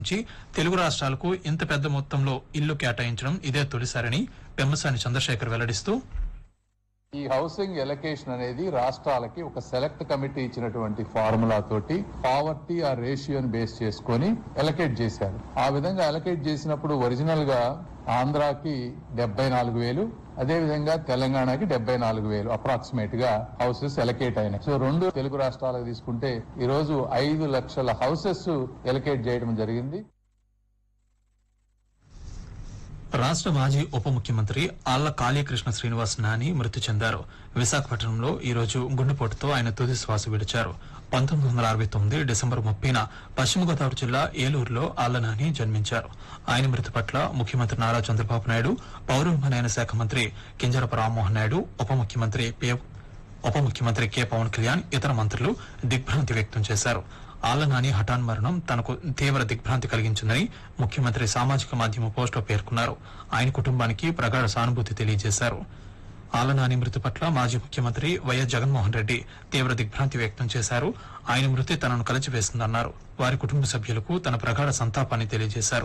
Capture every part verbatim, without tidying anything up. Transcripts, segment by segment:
నుంచి తెలుగు రాష్ట్రాలకు ఇంత పెద్ద మొత్తంలో ఇల్లు కేటాయించడం ఇదే తొలిసారని పెమ్మసాని చంద్రశేఖర్ వెల్లడిస్తూ, ఈ హౌసింగ్ ఎలకేషన్ అనేది రాష్ట్రాలకి ఒక సెలెక్ట్ కమిటీ ఇచ్చినటువంటి ఫార్ములా తోటి పావర్టీ ఆ రేషియోని బేస్ చేసుకొని ఎలకేట్ చేశారు. ఆ విధంగా ఎలకేట్ చేసినప్పుడు ఒరిజినల్ గా ఆంధ్రాకి డెబ్బై నాలుగు వేలు అదే విధంగా తెలంగాణకి డెబ్బై నాలుగు వేలు అప్రాక్సిమేట్ గా హౌసెస్ ఎలకేట్ అయినాయి. సో రెండు తెలుగు రాష్ట్రాలకు తీసుకుంటే ఈ రోజు ఐదు లక్షల హౌసెస్ ఎలకేట్ చేయడం జరిగింది. రాష్ట్ర మాజీ ఉప ముఖ్యమంత్రి ఆళ్ల కాళీకృష్ణ శ్రీనివాస్ నాని మృతి చెందారు. విశాఖపట్నంలో ఈ రోజు గుండెపోటుతో ఆయన తుది శ్వాస విడిచారు. పంతొమ్మిది వందల అరవై తొమ్మిది డిసెంబర్ ముప్పైన పశ్చిమ గోదావరి జిల్లా ఏలూరులో ఆళ్ల నాని జన్మించారు. ఆయన మృతి పట్ల ముఖ్యమంత్రి నారా చంద్రబాబు నాయుడు, పౌర విమానయాన శాఖ మంత్రి కింజరపు రామ్మోహన్ నాయుడు, ఉప ముఖ్యమంత్రి ఉప ముఖ్యమంత్రి కె పవన్ కళ్యాణ్, ఇతర మంత్రులు దిగ్భ్రాంతి వ్యక్తం చేశారు. ఆళ్ల నాని హఠాన్ మరణం తనకు తీవ్ర దిగ్భ్రాంతి కలిగించిందని ముఖ్యమంత్రి సామాజిక మాధ్యమ పోస్టులో పేర్కొన్నారు. ఆయన కుటుంబానికి ప్రగాఢ సానుభూతి తెలియజేశారు. ఆళ్ల నాని మృతి పట్ల మాజీ ముఖ్యమంత్రి వైఎస్ జగన్మోహన్ రెడ్డి తీవ్ర దిగ్భ్రాంతి వ్యక్తం చేశారు. ఆయన మృతి తనను కలిచివేసిందన్నారు. వారి కుటుంబ సభ్యులకు తన ప్రగాఢ సంతాపాన్ని తెలియజేశారు.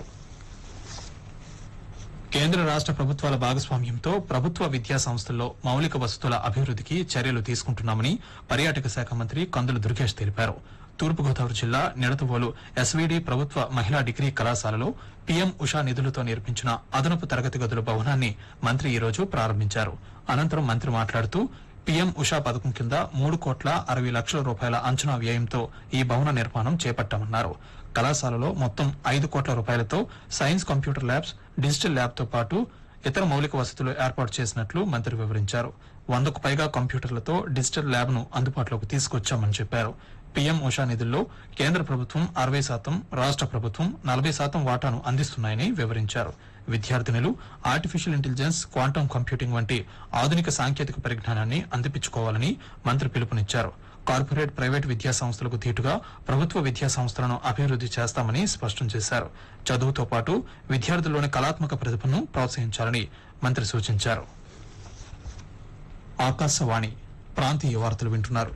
కేంద్ర రాష్ట ప్రభుత్వాల భాగస్వామ్యంతో ప్రభుత్వ విద్యా సంస్థల్లో మౌలిక వసతుల అభివృద్దికి చర్యలు తీసుకుంటున్నామని పర్యాటక శాఖ మంత్రి కందుల దుర్గేష్ తెలిపారు. తూర్పుగోదావరి జిల్లా నిడదవోలు ఎస్వీడీ ప్రభుత్వ మహిళా డిగ్రీ కళాశాలలో పీఎం ఉషా నిధులతో నిర్మించిన అదనపు తరగతి గదుల భవనాన్ని మంత్రి ఈ రోజు ప్రారంభించారు. అనంతరం మంత్రి మాట్లాడుతూ, పీఎం ఉషా పథకం కింద మూడు కోట్ల అరవై లక్షల రూపాయల అంచనా వ్యయంతో ఈ భవన నిర్మాణం చేపట్టామన్నారు. కళాశాలలో మొత్తం ఐదు కోట్ల రూపాయలతో science computer labs, digital lab తో పాటు ఇతర మౌలిక వసతులు ఏర్పాటు చేసినట్లు మంత్రి వివరించారు. వందకు పైగా కంప్యూటర్లతో డిజిటల్ ల్యాబ్ ను అందుబాటులోకి తీసుకొచ్చామని చెప్పారు. పీఎం ఉషా నిధుల్లో కేంద్ర ప్రభుత్వం అరవై శాతం, రాష్ట ప్రభుత్వం నలభై శాతం వాటాను అందిస్తున్నాయని వివరించారు. విద్యార్థినులు ఆర్టిఫిషియల్ ఇంటెలిజెన్స్, క్వాంటమ్ కంప్యూటింగ్ వంటి ఆధునిక సాంకేతిక పరిజ్ఞానాన్ని అందిపించుకోవాలని మంత్రి పిలుపునిచ్చారు. కార్పొరేట్, ప్రైవేట్ విద్యా సంస్థలకు ధీటుగా ప్రభుత్వ విద్యా సంస్థలను అభివృద్ది చేస్తామని స్పష్టం చేశారు. చదువుతో పాటు విద్యార్థుల్లోని కళాత్మక ప్రతిభను ప్రోత్సహించాలని మంత్రి సూచించారు. ఆకాశవాణి ప్రాంతీయ వార్తలు వింటున్నారు.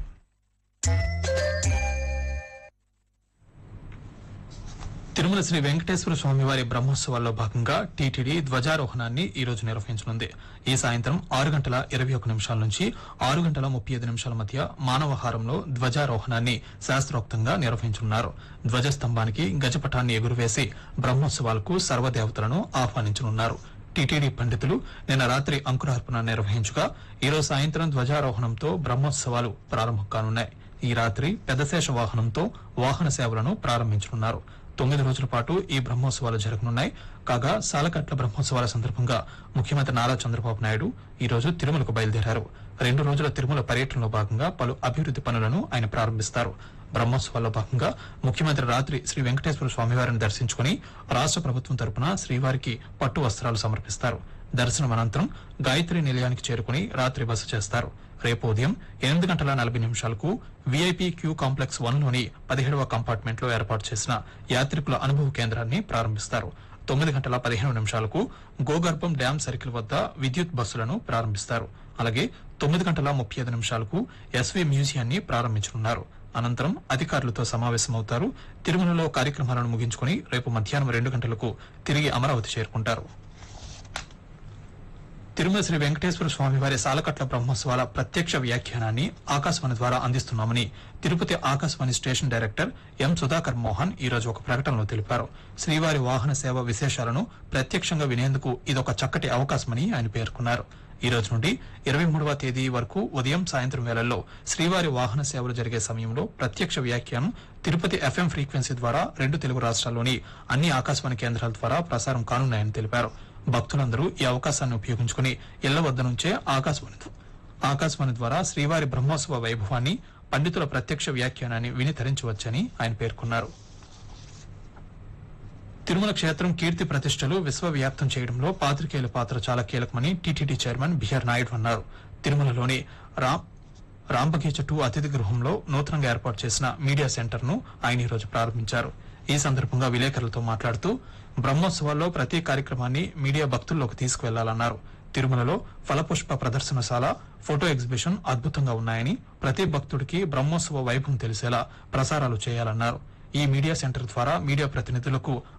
తిరుమల శ్రీ వెంకటేశ్వర స్వామివారి బ్రహ్మోత్సవాల్లో భాగంగా టీటీడీ ధ్వజారోహణాన్ని ఈ రోజు నిర్వహించనుంది. ఈ సాయంత్రం ఆరు గంటల ఇరవై ఒక్క నిమిషాల నుంచి ఆరు గంటల ముప్పై ఐదు నిమిషాల మధ్య మానవహారంలో ధ్వజారోహణాన్ని శాస్త్రోక్తంగా నిర్వహించనున్నారు. ధ్వజస్తంభానికి గజపటాన్ని ఎగురవేసి బ్రహ్మోత్సవాలకు సర్వదేవతలను ఆహ్వానించనున్నారు. టీటీడీ పండితులు నిన్న రాత్రి అంకురార్పణ నిర్వహించగా ఈరోజు సాయంత్రం ధ్వజారోహణంతో బ్రహ్మోత్సవాలు ప్రారంభం కానున్నాయి. ఈ రాత్రి పెద్దశేష వాహనంతో వాహన సేవలను ప్రారంభించనున్నారు. తొమ్మిది రోజుల పాటు ఈ బ్రహ్మోత్సవాలు జరగనున్నాయి. కాగా సాలకట్ల బ్రహ్మోత్సవాల సందర్భంగా ముఖ్యమంత్రి నారా చంద్రబాబు నాయుడు ఈ రోజు తిరుమలకు బయలుదేరారు. రెండు రోజుల తిరుమల పర్యటనలో భాగంగా పలు అభివృద్ది పనులను ఆయన ప్రారంభిస్తారు. బ్రహ్మోత్సవాల్లో భాగంగా ముఖ్యమంత్రి రాత్రి శ్రీ వెంకటేశ్వర స్వామివారిని దర్శించుకుని రాష్ట ప్రభుత్వం తరపున శ్రీవారికి పట్టు వస్త్రాలు సమర్పిస్తారు. దర్శనం అనంతరం గాయత్రి నిలయానికి చేరుకుని రాత్రి బస చేస్తారు. రేపు ఉదయం ఎనిమిది గంటల నలభై నిమిషాలకు వీఐపీ క్యూ కాంప్లెక్స్ వన్ లోని పదిహేడవ కంపార్ట్మెంట్ లో ఏర్పాటు చేసిన యాత్రికుల అనుభవ కేంద్రాన్ని ప్రారంభిస్తారు. తొమ్మిది గంటల పదిహేను నిమిషాలకు గోగర్భం డ్యాం సర్కిల్ వద్ద విద్యుత్ బస్సులను ప్రారంభిస్తారు. అలాగే తొమ్మిది గంటల ముప్పై ఐదు నిమిషాలకు ఎస్వీ మ్యూజియాన్ని ప్రారంభించనున్నారు. అనంతరం అధికారులతో సమావేశమవుతారు. తిరుమలలో కార్యక్రమాలను ముగించుకుని రేపు మధ్యాహ్నం రెండు గంటలకు తిరిగి అమరావతి చేరుకుంటారు. తిరుమల శ్రీ వెంకటేశ్వర స్వామివారి సాలకట్ల బ్రహ్మోత్సవాల ప్రత్యక్ష వ్యాఖ్యానాన్ని ఆకాశవాణి ద్వారా అందిస్తున్నామని Tirupati Akashvani station director M Sudhakar Mohan ఈ రోజు ఒక ప్రకటనలో తెలిపారు. శ్రీవారి వాహన సేవ విశేషాలను ప్రత్యక్షంగా వినేందుకు ఇదొక చక్కటి అవకాశమని ఆయన పేర్కొన్నారు. ఈ రోజు నుండి ఇరవై మూడవ తేదీ వరకు ఉదయం, సాయంత్రం వేళల్లో శ్రీవారి వాహన సేవలు జరిగే సమయంలో ప్రత్యక్ష వ్యాఖ్యానం తిరుపతి ఎఫ్ఎం ఫ్రీక్వెన్సీ ద్వారా రెండు తెలుగు రాష్ట్రాల్లోని అన్ని ఆకాశవాణి కేంద్రాల ద్వారా ప్రసారం కానున్నాయని తెలిపారు. భక్తులందరూ ఈ అవకాశాన్ని ఉపయోగించుకుని ఇళ్ల వద్ద నుంచే ఆకాశవాణి ఆకాశవాణి ద్వారా శ్రీవారి బ్రహ్మోత్సవ వైభవాన్ని, పండితుల ప్రత్యక్ష వ్యాఖ్యానాన్ని విని తరించవచ్చని ఆయన పేర్కొన్నారు. తిరుమల క్షేత్రం కీర్తి ప్రతిష్టలు విశ్వవ్యాప్తం చేయడంలో పాత్రికేయుల పాత్ర చాలా కీలకమని టీటీడీ చైర్మన్ బిఆర్ నాయుడు అన్నారు. తిరుమలలోని రామ్ రాంబగీచ టూ అతిథి గృహంలో నూతనంగా ఏర్పాటు చేసిన మీడియా సెంటర్ ను ఆయన ఈ రోజు ప్రారంభించారు. ఈ సందర్భంగా విలేకరులతో మాట్లాడుతూ, బ్రహ్మోత్సవాల్లో ప్రతి కార్యక్రమాన్ని మీడియా భక్తుల్లోకి తీసుకువెళ్లాలన్నారు. తిరుమలలో ఫలపుష్ప ప్రదర్శనశాల, ఫోటో ఎగ్జిబిషన్ అద్భుతంగా ఉన్నాయని, ప్రతి భక్తుడికి బ్రహ్మోత్సవ వైభవం తెలిసేలా ప్రసారాలు చేయాలన్నారు. ఈ మీడియా సెంటర్ ద్వారా మీడియా ప్రతినిధులకు